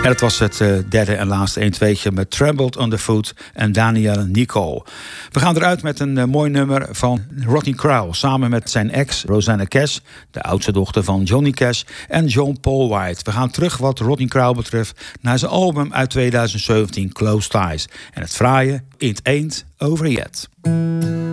En het was het derde en laatste 1-2'tje met Trembled Underfoot en Danielle Nicole. We gaan eruit met een mooi nummer van Rodney Crowell samen met zijn ex Rosanna Cash, de oudste dochter van Johnny Cash, en John Paul White. We gaan terug wat Rodney Crowell betreft naar zijn album uit 2017, Close Ties. En het fraaie It Ain't Over Yet.